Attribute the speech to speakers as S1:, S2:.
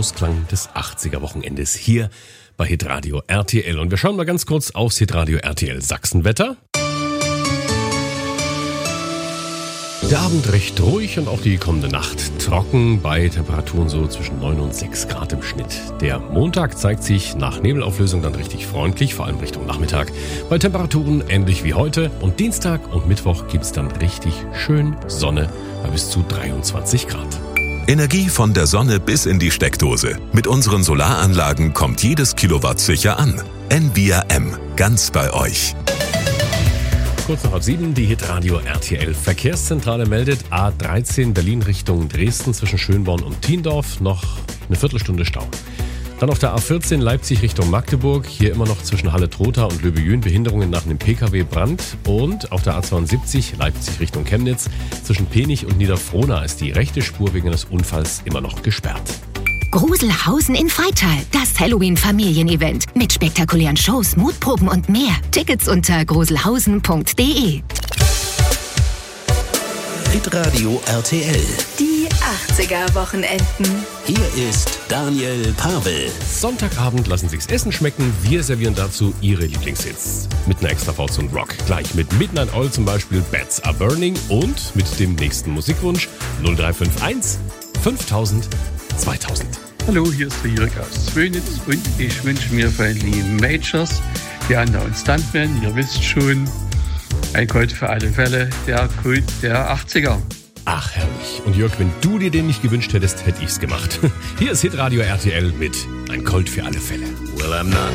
S1: Ausklang des 80er-Wochenendes hier bei Hitradio RTL. Und wir schauen mal ganz kurz aufs Hitradio RTL Sachsenwetter. Der Abend recht ruhig und auch die kommende Nacht trocken bei Temperaturen so zwischen 9 und 6 Grad im Schnitt. Der Montag zeigt sich nach Nebelauflösung dann richtig freundlich, vor allem Richtung Nachmittag, bei Temperaturen ähnlich wie heute. Und Dienstag und Mittwoch gibt es dann richtig schön Sonne bei bis zu 23 Grad.
S2: Energie von der Sonne bis in die Steckdose. Mit unseren Solaranlagen kommt jedes Kilowatt sicher an. NVRM, ganz bei euch.
S1: Kurz nach 7, die Hitradio RTL Verkehrszentrale meldet A13 Berlin Richtung Dresden zwischen Schönborn und Thiendorf noch eine Viertelstunde Stau. Dann auf der A14 Leipzig Richtung Magdeburg, hier immer noch zwischen Halle-Trotha und Löbejün Behinderungen nach einem Pkw-Brand. Und auf der A72 Leipzig Richtung Chemnitz zwischen Penich und Niederfrohna ist die rechte Spur wegen eines Unfalls immer noch gesperrt.
S3: Gruselhausen in Freital, das Halloween-Familienevent mit spektakulären Shows, Mutproben und mehr. Tickets unter gruselhausen.de.
S4: Hitradio RTL.
S5: Die 80er-Wochenenden.
S4: Hier ist Daniel Pavel.
S1: Sonntagabend lassen sich's Essen schmecken. Wir servieren dazu Ihre Lieblingshits. Mit einer extra Portion Rock. Gleich mit Midnight Oil zum Beispiel Bats Are Burning und mit dem nächsten Musikwunsch 0351 5000 2000.
S6: Hallo, hier ist der Jörg aus Zwönitz und ich wünsche mir von den Majors, die anderen Stuntmen, ihr wisst schon, ein Colt für alle Fälle, der Kult der 80er.
S1: Ach, herrlich. Und Jörg, wenn du dir den nicht gewünscht hättest, hätte ich's gemacht. Hier ist Hitradio RTL mit Ein Colt für alle Fälle.
S4: Well, I'm not